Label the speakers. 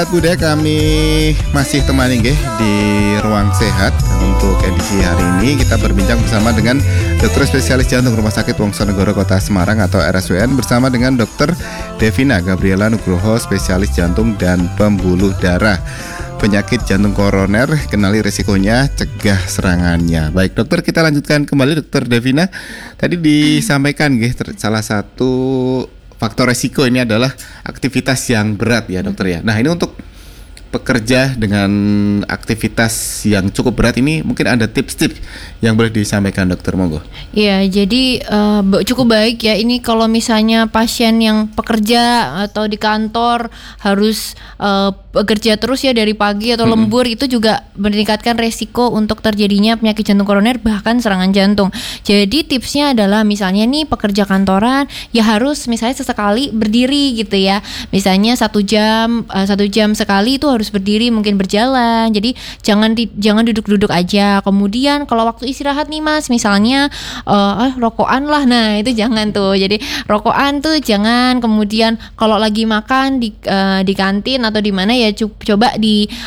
Speaker 1: Budaya kami masih temani nggih di Ruang Sehat. Untuk edisi hari ini kita berbincang bersama dengan dokter spesialis jantung Rumah Sakit Wongsonegoro Kota Semarang atau RSUN bersama dengan Dr. Devina Gabriela Nugroho, spesialis jantung dan pembuluh darah. Penyakit jantung koroner, kenali risikonya, cegah serangannya. Baik dokter, kita lanjutkan kembali Dr. Devina. Tadi disampaikan nggih salah satu faktor resiko ini adalah aktivitas yang berat ya dokter ya. Nah ini untuk pekerja dengan aktivitas yang cukup berat ini mungkin ada tips-tips yang boleh disampaikan dokter, monggo.
Speaker 2: Ya, jadi cukup baik ya ini kalau misalnya pasien yang pekerja atau di kantor harus bekerja terus ya dari pagi atau lembur, itu juga meningkatkan resiko untuk terjadinya penyakit jantung koroner bahkan serangan jantung. Jadi tipsnya adalah misalnya nih pekerja kantoran ya harus misalnya sesekali berdiri gitu ya. Misalnya 1 jam sekali itu harus berdiri, mungkin berjalan. Jadi jangan duduk-duduk aja. Kemudian kalau waktu istirahat nih Mas, misalnya rokokan lah. Nah, itu jangan tuh. Jadi rokokan tuh jangan. Kemudian kalau lagi makan di kantin atau di mana ya coba